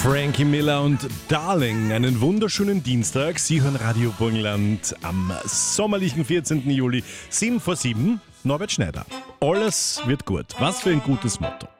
Frankie Miller und Darling, einen wunderschönen Dienstag. Sie hören Radio Burgenland am sommerlichen 14. Juli, 7 vor 7, Norbert Schneider. Alles wird gut. Was für ein gutes Motto.